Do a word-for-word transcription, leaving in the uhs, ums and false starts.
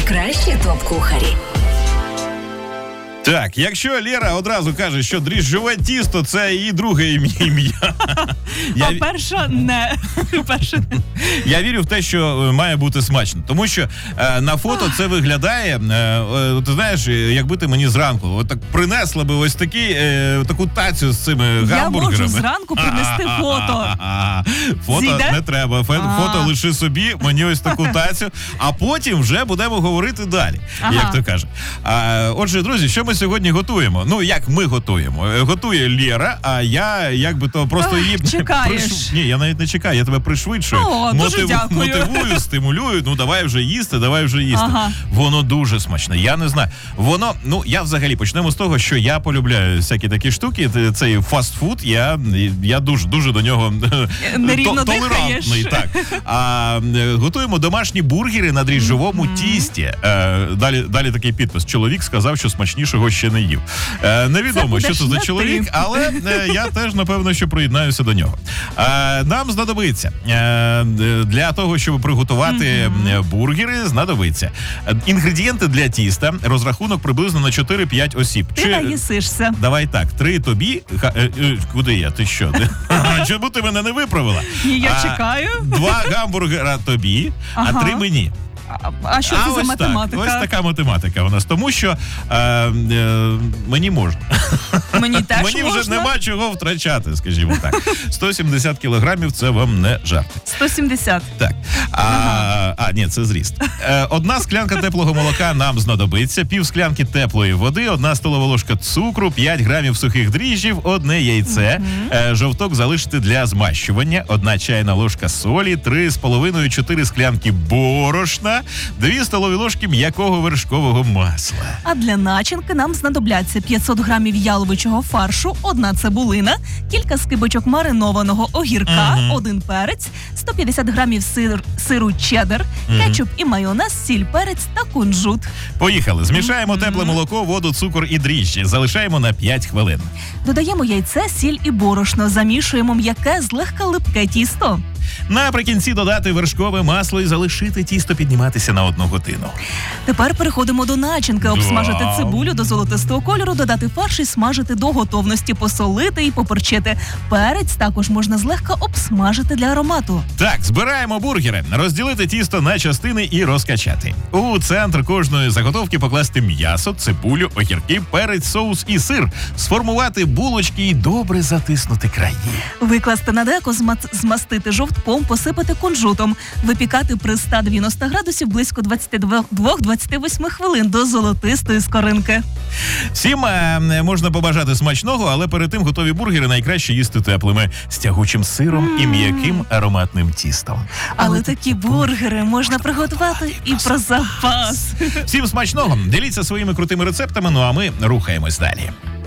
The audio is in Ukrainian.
Найкращі топ-кухарі. Так, якщо Лера одразу каже, що дріжджове тісто – це її друге ім'я. А перша не. Перша. Я вірю в те, що має бути смачно. Тому що е, на фото це виглядає, е, е, ти знаєш, якби ти мені зранку от так принесла би ось такі, е, таку тацю з цими гамбургерами. Я можу зранку принести фото. Фото Зійде? не треба. Фото лиши собі, мені ось таку тацю, а потім вже будемо говорити далі, ага. як то каже. А, отже, друзі, що ми сьогодні готуємо? Ну, як ми готуємо? Готує Лера, а я, якби то просто Ох, її... чекаєш. Приш... Ні, я навіть не чекаю, я тебе пришвидшую. О, дуже дякую. Мотивую, стимулюю, ну давай вже їсти, давай вже їсти. Ага. Воно дуже смачне, я не знаю. Воно, ну, я взагалі, почнемо з того, що я полюбляю всякі такі штуки, цей фастфуд, я, я дуже, дуже до нього Нерівно толерантний. Так. А, готуємо домашні бургери на дріжджовому mm-hmm. тісті. А, далі, далі такий підпис. Чоловік сказав, що смачнішого ще не їв. А, невідомо, що це за чоловік, ти. але я теж, напевно, що приєднаюся до нього. А, нам знадобиться а, для того, щоб приготувати mm-hmm. бургери, знадобиться інгредієнти для тіста, розрахунок приблизно на чотири-п'ять осіб. Ти Чи... наїсишся. Давай так, три тобі. Ха, е, е, куди я? Ти що? Чому ти мене не виправила? Ні, я а, чекаю. Два гамбургера тобі, ага. а три мені. А, а що а це за математика? Так, ось така математика у нас. Тому що е, е, мені можна. Мені теж Мені можна. вже нема чого втрачати, скажімо так. сто сімдесят кілограмів – це вам не жарти. сто сімдесят. Так. А, ага. а ні, це зріст. Е, одна склянка теплого молока нам знадобиться, пів склянки теплої води, одна столова ложка цукру, п'ять грамів сухих дріжджів, одне яйце, е, жовток залишити для змащування, одна чайна ложка солі, три з половиною чотири склянки борошна, дві столові ложки м'якого вершкового масла. А для начинки нам знадобляться п'ятсот грамів яловичого фаршу, одна цибулина, кілька скибочок маринованого огірка, угу. один перець, сто п'ятдесят грамів сир, сиру чеддер, угу. кетчуп і майонез, сіль, перець та кунжут. Поїхали. Змішаємо угу. тепле молоко, воду, цукор і дріжджі. Залишаємо на п'ять хвилин. Додаємо яйце, сіль і борошно. Замішуємо м'яке, злегка липке тісто. Наприкінці додати вершкове масло і залишити тісто підніматися на одну годину. Тепер переходимо до начинки. Обсмажити Вау. цибулю до золотистого кольору, додати фарш і смажити до готовності, посолити і поперчити. Перець також можна злегка обсмажити для аромату. Так, збираємо бургери, розділити тісто на частини і розкачати. У центр кожної заготовки покласти м'ясо, цибулю, огірки, перець, соус і сир. Сформувати булочки і добре затиснути краї. Викласти на деко, змастити жовтком, посипати кунжутом. Випікати при ста дев'яноста градусів близько двадцять два - двадцять вісім хвилин до золотистої скоринки. Всім е, можна побажати смачного, але перед тим готові бургери найкраще їсти теплими, з тягучим сиром mm. і м'яким ароматним тістом. Але, але такі бургери можна приготувати і про запас. Всім смачного! Діліться своїми крутими рецептами, ну а ми рухаємось далі.